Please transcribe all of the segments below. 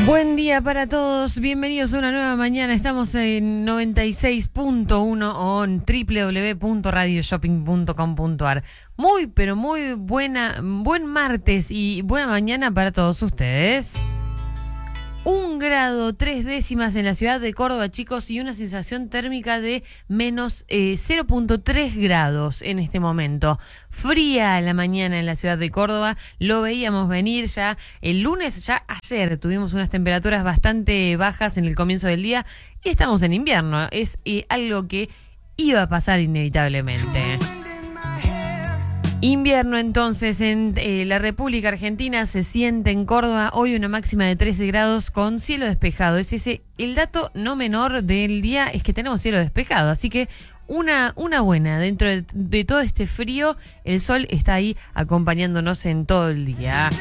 Buen día para todos, bienvenidos a una nueva mañana. Estamos en 96.1 o en www.radioshopping.com.ar. Muy, pero muy buen martes y buena mañana para todos ustedes. 1 grado 3 décimas en la ciudad de Córdoba, chicos, y una sensación térmica de menos 0.3 grados en este momento. Fría la mañana en la ciudad de Córdoba, lo veíamos venir ya el lunes, ya ayer tuvimos unas temperaturas bastante bajas en el comienzo del día y estamos en invierno, es algo que iba a pasar inevitablemente. Invierno entonces en la República Argentina, se siente en Córdoba hoy una máxima de 13 grados con cielo despejado. El dato no menor del día es que tenemos cielo despejado, así que una buena. Dentro de todo este frío, el sol está ahí acompañándonos en todo el día.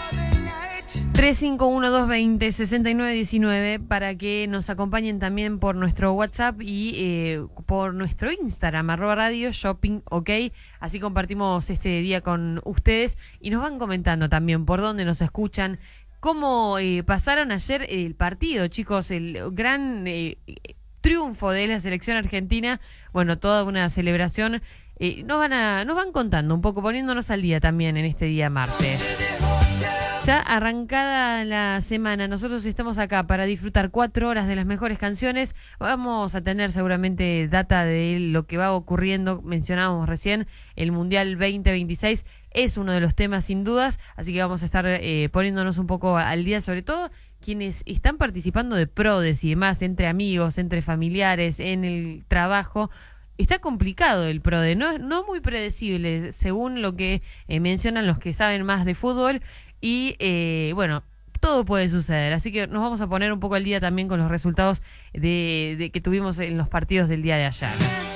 351-220-6919 para que nos acompañen también por nuestro WhatsApp y por nuestro Instagram, @radioshopping, ok. Así compartimos este día con ustedes y nos van comentando también por dónde nos escuchan, cómo pasaron ayer el partido, chicos, el gran triunfo de la selección argentina. Bueno, toda una celebración. Nos van contando un poco, poniéndonos al día también en este día martes. Ya arrancada la semana, nosotros estamos acá para disfrutar 4 horas de las mejores canciones. Vamos a tener seguramente data de lo que va ocurriendo. Mencionábamos recién el Mundial 2026, es uno de los temas sin dudas, así que vamos a estar poniéndonos un poco al día, sobre todo quienes están participando de prodes y demás, entre amigos, entre familiares, en el trabajo. Está complicado el PRODE, no muy predecible, según lo que mencionan los que saben más de fútbol. Y bueno, todo puede suceder, así que nos vamos a poner un poco al día también con los resultados de que tuvimos en los partidos del día de ayer.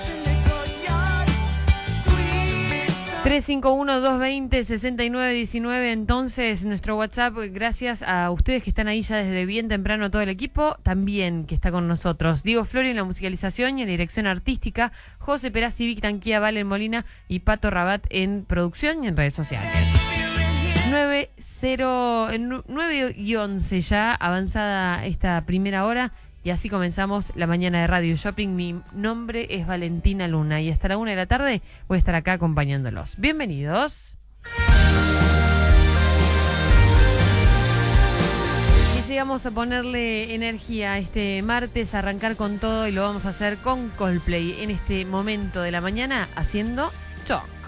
351-220-6919, entonces nuestro WhatsApp, gracias a ustedes que están ahí ya desde bien temprano, todo el equipo, también que está con nosotros. Diego Florio en la musicalización y en la dirección artística, José Perazzi, Vic Tanquía, Valen Molina y Pato Rabat en producción y en redes sociales. 9:11 ya, avanzada esta primera hora, y así comenzamos la mañana de Radio Shopping. Mi nombre es Valentina Luna y hasta la 1 de la tarde voy a estar acá acompañándolos. Bienvenidos. Y llegamos a ponerle energía este martes, a arrancar con todo, y lo vamos a hacer con Coldplay en este momento de la mañana haciendo Shock.